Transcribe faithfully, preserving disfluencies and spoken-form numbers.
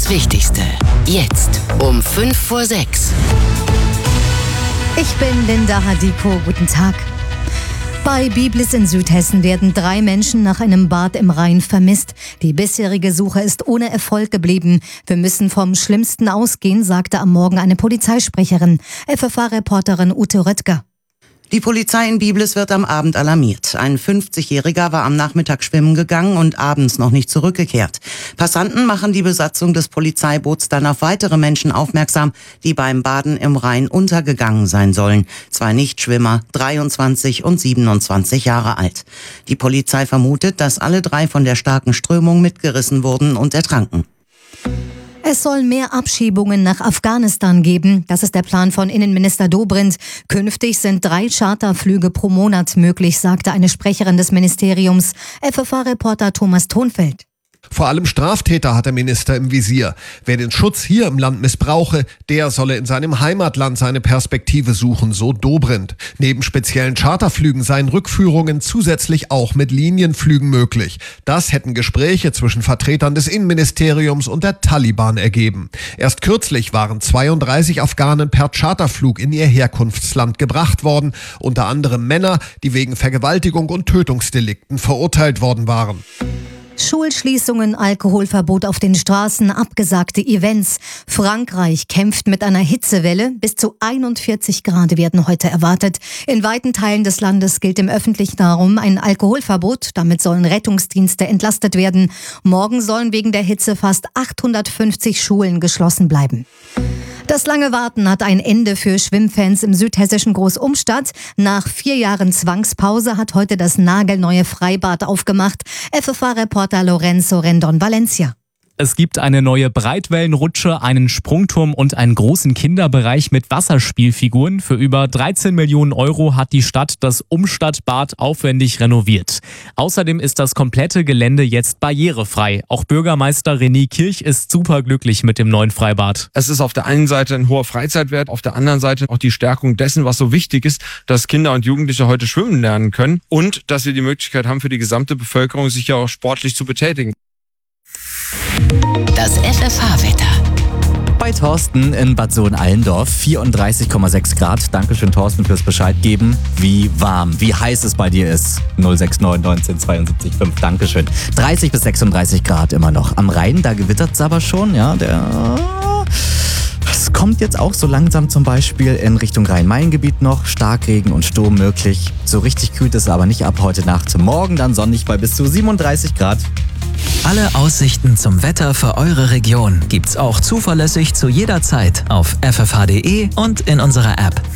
Wichtigste. Jetzt um fünf vor sechs. Ich bin Linda Hadiko. Guten Tag. Bei Biblis in Südhessen werden drei Menschen nach einem Bad im Rhein vermisst. Die bisherige Suche ist ohne Erfolg geblieben. Wir müssen vom Schlimmsten ausgehen, sagte am Morgen eine Polizeisprecherin. F F A-Reporterin Ute Röttger. Die Polizei in Biblis wird am Abend alarmiert. Ein fünfzigjähriger war am Nachmittag schwimmen gegangen und abends noch nicht zurückgekehrt. Passanten machen die Besatzung des Polizeiboots dann auf weitere Menschen aufmerksam, die beim Baden im Rhein untergegangen sein sollen. Zwei Nichtschwimmer, dreiundzwanzig und siebenundzwanzig Jahre alt. Die Polizei vermutet, dass alle drei von der starken Strömung mitgerissen wurden und ertranken. Es soll mehr Abschiebungen nach Afghanistan geben. Das ist der Plan von Innenminister Dobrindt. Künftig sind drei Charterflüge pro Monat möglich, sagte eine Sprecherin des Ministeriums. F F A-Reporter Thomas Thonfeld. Vor allem Straftäter hat der Minister im Visier. Wer den Schutz hier im Land missbrauche, der solle in seinem Heimatland seine Perspektive suchen, so Dobrindt. Neben speziellen Charterflügen seien Rückführungen zusätzlich auch mit Linienflügen möglich. Das hätten Gespräche zwischen Vertretern des Innenministeriums und der Taliban ergeben. Erst kürzlich waren zweiunddreißig Afghanen per Charterflug in ihr Herkunftsland gebracht worden, unter anderem Männer, die wegen Vergewaltigung und Tötungsdelikten verurteilt worden waren. Schulschließungen, Alkoholverbot auf den Straßen, abgesagte Events. Frankreich kämpft mit einer Hitzewelle. Bis zu einundvierzig Grad werden heute erwartet. In weiten Teilen des Landes gilt im öffentlichen Raum ein Alkoholverbot. Damit sollen Rettungsdienste entlastet werden. Morgen sollen wegen der Hitze fast achthundertfünfzig Schulen geschlossen bleiben. Das lange Warten hat ein Ende für Schwimmfans im südhessischen Großumstadt. Nach vier Jahren Zwangspause hat heute das nagelneue Freibad aufgemacht. F F A-Reporter Lorenzo Rendon Valencia. Es gibt eine neue Breitwellenrutsche, einen Sprungturm und einen großen Kinderbereich mit Wasserspielfiguren. Für über dreizehn Millionen Euro hat die Stadt das Umstadtbad aufwendig renoviert. Außerdem ist das komplette Gelände jetzt barrierefrei. Auch Bürgermeister René Kirch ist superglücklich mit dem neuen Freibad. Es ist auf der einen Seite ein hoher Freizeitwert, auf der anderen Seite auch die Stärkung dessen, was so wichtig ist, dass Kinder und Jugendliche heute schwimmen lernen können und dass wir die Möglichkeit haben, für die gesamte Bevölkerung sich ja auch sportlich zu betätigen. Das F F H-Wetter. Bei Thorsten in Bad Sohn-Allendorf, vierunddreißig Komma sechs Grad. Dankeschön, Thorsten, fürs Bescheid geben, wie warm, wie heiß es bei dir ist. null sechs neun neunzehn zweiundsiebzig fünf, Dankeschön. dreißig bis sechsunddreißig Grad immer noch. Am Rhein, da gewittert es aber schon, ja, der... Es kommt jetzt auch so langsam zum Beispiel in Richtung Rhein-Main-Gebiet noch. Starkregen und Sturm möglich. So richtig kühlt es aber nicht ab heute Nacht. Morgen dann sonnig bei bis zu siebenunddreißig Grad. Alle Aussichten zum Wetter für eure Region gibt's auch zuverlässig zu jeder Zeit auf f f h punkt d e und in unserer App.